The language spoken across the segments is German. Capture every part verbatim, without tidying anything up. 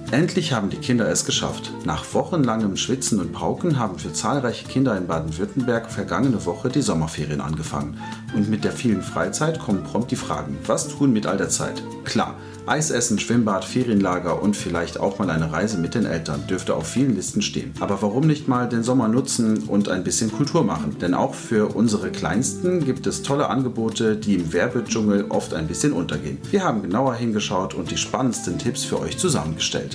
Endlich haben die Kinder es geschafft. Nach wochenlangem Schwitzen und Pauken haben für zahlreiche Kinder in Baden-Württemberg vergangene Woche die Sommerferien angefangen. Und mit der vielen Freizeit kommen prompt die Fragen, was tun mit all der Zeit? Klar, Eis essen, Schwimmbad, Ferienlager und vielleicht auch mal eine Reise mit den Eltern dürfte auf vielen Listen stehen. Aber warum nicht mal den Sommer nutzen und ein bisschen Kultur machen? Denn auch für unsere Kleinsten gibt es tolle Angebote, die im Werbedschungel oft ein bisschen untergehen. Wir haben genauer hingeschaut und die spannendsten Tipps für euch zusammengestellt.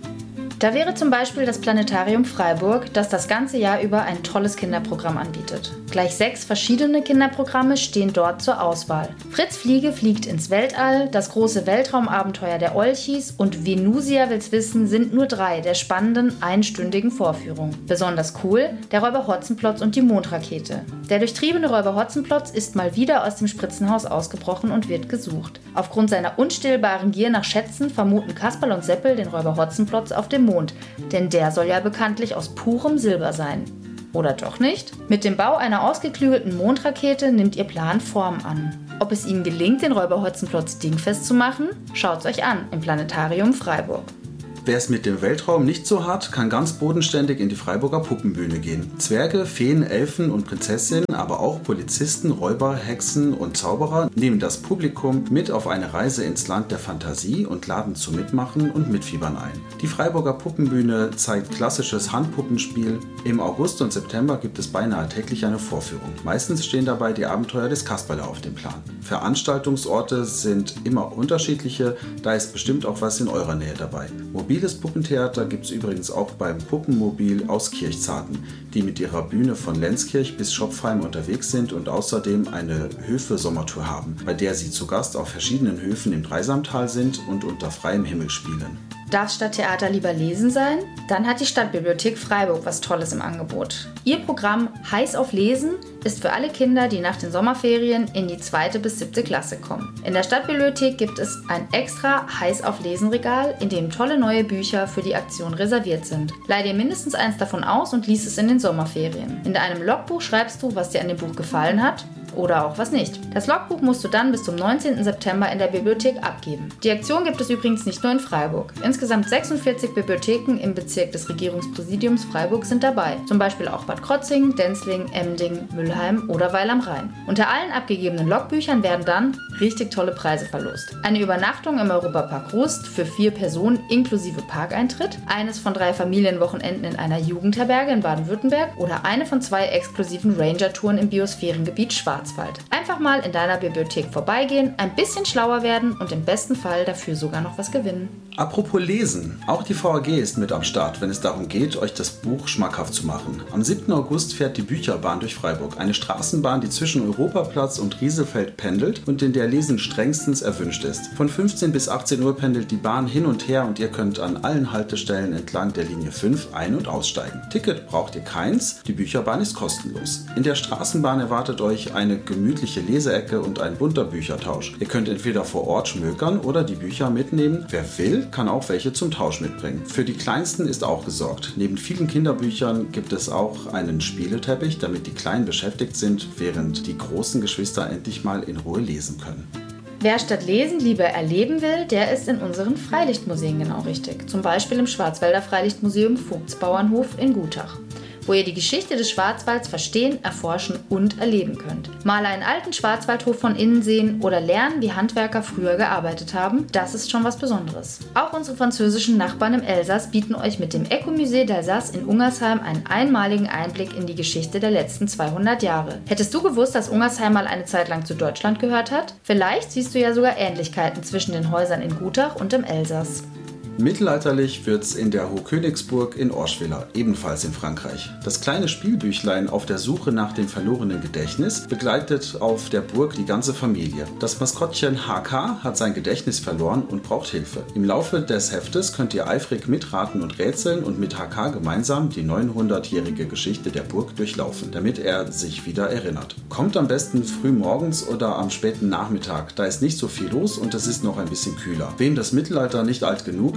Da wäre zum Beispiel das Planetarium Freiburg, das das ganze Jahr über ein tolles Kinderprogramm anbietet. Gleich sechs verschiedene Kinderprogramme stehen dort zur Auswahl. Fritz Fliege fliegt ins Weltall, das große Weltraumabenteuer der Olchis und Venusia will's wissen sind nur drei der spannenden einstündigen Vorführungen. Besonders cool der Räuber Hotzenplotz und die Mondrakete. Der durchtriebene Räuber Hotzenplotz ist mal wieder aus dem Spritzenhaus ausgebrochen und wird gesucht. Aufgrund seiner unstillbaren Gier nach Schätzen vermuten Kasperl und Seppel den Räuber Hotzenplotz auf dem Mond, denn der soll ja bekanntlich aus purem Silber sein. Oder doch nicht? Mit dem Bau einer ausgeklügelten Mondrakete nimmt ihr Plan Form an. Ob es ihnen gelingt, den Räuber Hotzenplotz dingfest zu machen? Schaut's euch an im Planetarium Freiburg. Wer es mit dem Weltraum nicht so hat, kann ganz bodenständig in die Freiburger Puppenbühne gehen. Zwerge, Feen, Elfen und Prinzessinnen, aber auch Polizisten, Räuber, Hexen und Zauberer nehmen das Publikum mit auf eine Reise ins Land der Fantasie und laden zum Mitmachen und Mitfiebern ein. Die Freiburger Puppenbühne zeigt klassisches Handpuppenspiel. Im August und September gibt es beinahe täglich eine Vorführung. Meistens stehen dabei die Abenteuer des Kasperle auf dem Plan. Veranstaltungsorte sind immer unterschiedliche, da ist bestimmt auch was in eurer Nähe dabei. Mobiles Puppentheater gibt es übrigens auch beim Puppenmobil aus Kirchzarten, die mit ihrer Bühne von Lenzkirch bis Schopfheim unterwegs sind und außerdem eine Höfe-Sommertour haben, bei der sie zu Gast auf verschiedenen Höfen im Dreisamtal sind und unter freiem Himmel spielen. Darf Stadttheater lieber lesen sein? Dann hat die Stadtbibliothek Freiburg was Tolles im Angebot. Ihr Programm Heiß auf Lesen ist für alle Kinder, die nach den Sommerferien in die zweite bis siebte Klasse kommen. In der Stadtbibliothek gibt es ein extra Heiß auf Lesen Regal, in dem tolle neue Bücher für die Aktion reserviert sind. Leih dir mindestens eins davon aus und lies es in den Sommerferien. In deinem Logbuch schreibst du, was dir an dem Buch gefallen hat. Oder auch was nicht. Das Logbuch musst du dann bis zum neunzehnten September in der Bibliothek abgeben. Die Aktion gibt es übrigens nicht nur in Freiburg. Insgesamt sechsundvierzig Bibliotheken im Bezirk des Regierungspräsidiums Freiburg sind dabei. Zum Beispiel auch Bad Krotzing, Denzling, Emding, Müllheim oder Weil am Rhein. Unter allen abgegebenen Logbüchern werden dann richtig tolle Preise verlost. Eine Übernachtung im Europapark Rust für vier Personen inklusive Parkeintritt, eines von drei Familienwochenenden in einer Jugendherberge in Baden-Württemberg oder eine von zwei exklusiven Ranger-Touren im Biosphärengebiet Schwarzwald. Einfach mal in deiner Bibliothek vorbeigehen, ein bisschen schlauer werden und im besten Fall dafür sogar noch was gewinnen. Apropos Lesen, auch die V A G ist mit am Start, wenn es darum geht, euch das Buch schmackhaft zu machen. Am siebten August fährt die Bücherbahn durch Freiburg, eine Straßenbahn, die zwischen Europaplatz und Rieselfeld pendelt und in der Lesen strengstens erwünscht ist. Von fünfzehn bis achtzehn Uhr pendelt die Bahn hin und her und ihr könnt an allen Haltestellen entlang der Linie fünf ein- und aussteigen. Ticket braucht ihr keins, die Bücherbahn ist kostenlos. In der Straßenbahn erwartet euch eine gemütliche Leseecke und ein bunter Büchertausch. Ihr könnt entweder vor Ort schmökern oder die Bücher mitnehmen. Wer will, kann auch welche zum Tausch mitbringen. Für die Kleinsten ist auch gesorgt. Neben vielen Kinderbüchern gibt es auch einen Spieleteppich, damit die Kleinen beschäftigt sind, während die großen Geschwister endlich mal in Ruhe lesen können. Wer statt Lesen lieber erleben will, der ist in unseren Freilichtmuseen genau richtig. Zum Beispiel im Schwarzwälder Freilichtmuseum Vogtsbauernhof in Gutach, wo ihr die Geschichte des Schwarzwalds verstehen, erforschen und erleben könnt. Mal einen alten Schwarzwaldhof von innen sehen oder lernen, wie Handwerker früher gearbeitet haben, das ist schon was Besonderes. Auch unsere französischen Nachbarn im Elsass bieten euch mit dem Ecomusée d'Alsace in Ungersheim einen einmaligen Einblick in die Geschichte der letzten zweihundert Jahre. Hättest du gewusst, dass Ungersheim mal eine Zeit lang zu Deutschland gehört hat? Vielleicht siehst du ja sogar Ähnlichkeiten zwischen den Häusern in Gutach und im Elsass. Mittelalterlich wird's in der Hohkönigsburg in Orschwiller, ebenfalls in Frankreich. Das kleine Spielbüchlein auf der Suche nach dem verlorenen Gedächtnis begleitet auf der Burg die ganze Familie. Das Maskottchen H K hat sein Gedächtnis verloren und braucht Hilfe. Im Laufe des Heftes könnt ihr eifrig mitraten und rätseln und mit H K gemeinsam die neunhundertjährige Geschichte der Burg durchlaufen, damit er sich wieder erinnert. Kommt am besten früh morgens oder am späten Nachmittag, da ist nicht so viel los und es ist noch ein bisschen kühler. Wem das Mittelalter nicht alt genug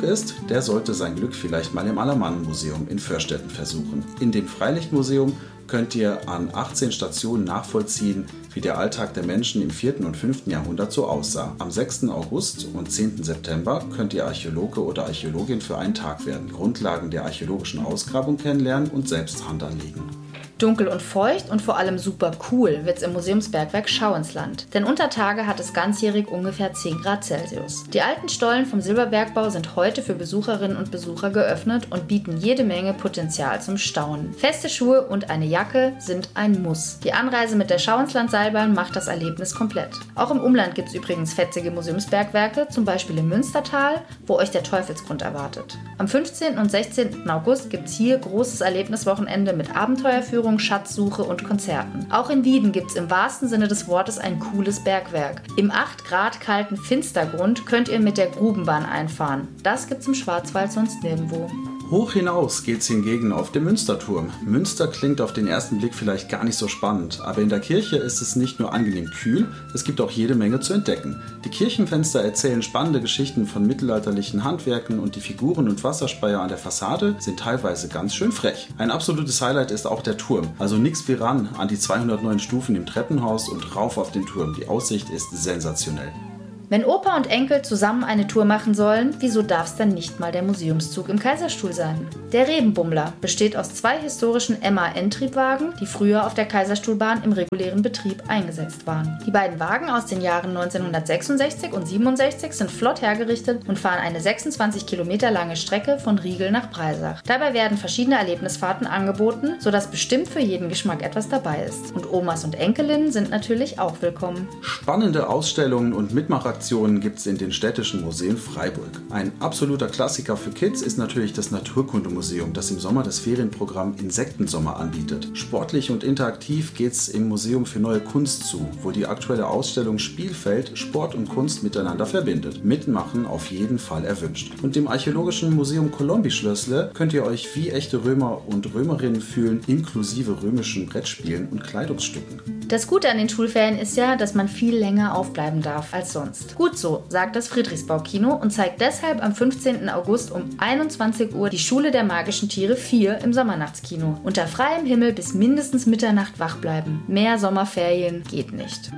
ist, der sollte sein Glück vielleicht mal im Allermannenmuseum in Vörstetten versuchen. In dem Freilichtmuseum könnt ihr an achtzehn Stationen nachvollziehen, wie der Alltag der Menschen im vierten und fünften Jahrhundert so aussah. Am sechsten August und zehnten September könnt ihr Archäologe oder Archäologin für einen Tag werden, Grundlagen der archäologischen Ausgrabung kennenlernen und selbst Hand anlegen. Dunkel und feucht und vor allem super cool wird's im Museumsbergwerk Schauinsland. Denn unter Tage hat es ganzjährig ungefähr zehn Grad Celsius. Die alten Stollen vom Silberbergbau sind heute für Besucherinnen und Besucher geöffnet und bieten jede Menge Potenzial zum Staunen. Feste Schuhe und eine Jacke sind ein Muss. Die Anreise mit der Schauinsland-Seilbahn macht das Erlebnis komplett. Auch im Umland gibt's übrigens fetzige Museumsbergwerke, zum Beispiel im Münstertal, wo euch der Teufelsgrund erwartet. Am fünfzehnten und sechzehnten August gibt's hier großes Erlebniswochenende mit Abenteuerführung, Schatzsuche und Konzerten. Auch in Wieden gibt es im wahrsten Sinne des Wortes ein cooles Bergwerk. Im acht Grad kalten Finstergrund könnt ihr mit der Grubenbahn einfahren. Das gibt's im Schwarzwald sonst nirgendwo. Hoch hinaus geht's hingegen auf den Münsterturm. Münster klingt auf den ersten Blick vielleicht gar nicht so spannend, aber in der Kirche ist es nicht nur angenehm kühl, es gibt auch jede Menge zu entdecken. Die Kirchenfenster erzählen spannende Geschichten von mittelalterlichen Handwerken und die Figuren und Wasserspeier an der Fassade sind teilweise ganz schön frech. Ein absolutes Highlight ist auch der Turm, also nix wie ran an die zweihundertneun Stufen im Treppenhaus und rauf auf den Turm. Die Aussicht ist sensationell. Wenn Opa und Enkel zusammen eine Tour machen sollen, wieso darf es dann nicht mal der Museumszug im Kaiserstuhl sein? Der Rebenbummler besteht aus zwei historischen M A N-Triebwagen, die früher auf der Kaiserstuhlbahn im regulären Betrieb eingesetzt waren. Die beiden Wagen aus den Jahren neunzehnhundertsechsundsechzig und siebenundsechzig sind flott hergerichtet und fahren eine sechsundzwanzig Kilometer lange Strecke von Riegel nach Breisach. Dabei werden verschiedene Erlebnisfahrten angeboten, sodass bestimmt für jeden Geschmack etwas dabei ist. Und Omas und Enkelinnen sind natürlich auch willkommen. Spannende Ausstellungen und Mitmacher Aktionen gibt es in den städtischen Museen Freiburg. Ein absoluter Klassiker für Kids ist natürlich das Naturkundemuseum, das im Sommer das Ferienprogramm Insektensommer anbietet. Sportlich und interaktiv geht es im Museum für neue Kunst zu, wo die aktuelle Ausstellung Spielfeld Sport und Kunst miteinander verbindet. Mitmachen auf jeden Fall erwünscht. Und im archäologischen Museum Kolombi-Schlössle könnt ihr euch wie echte Römer und Römerinnen fühlen, inklusive römischen Brettspielen und Kleidungsstücken. Das Gute an den Schulferien ist ja, dass man viel länger aufbleiben darf als sonst. Gut so, sagt das Friedrichsbau-Kino und zeigt deshalb am fünfzehnten August um einundzwanzig Uhr die Schule der magischen Tiere vier im Sommernachtskino. Unter freiem Himmel bis mindestens Mitternacht wach bleiben. Mehr Sommerferien geht nicht.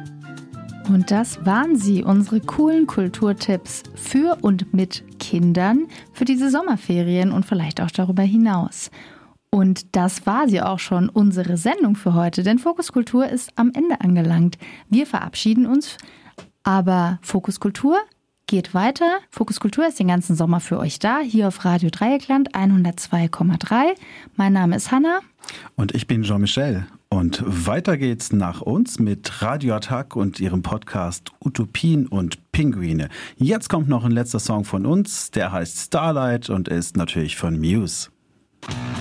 Und das waren sie, unsere coolen Kulturtipps für und mit Kindern für diese Sommerferien und vielleicht auch darüber hinaus. Und das war sie auch schon, unsere Sendung für heute, denn Fokus Kultur ist am Ende angelangt. Wir verabschieden uns, aber Fokus Kultur geht weiter. Fokus Kultur ist den ganzen Sommer für euch da, hier auf Radio Dreieckland hundertzwei Komma drei. Mein Name ist Hanna. Und ich bin Jean-Michel. Und weiter geht's nach uns mit Radio Attack und ihrem Podcast Utopien und Pinguine. Jetzt kommt noch ein letzter Song von uns, der heißt Starlight und ist natürlich von Muse.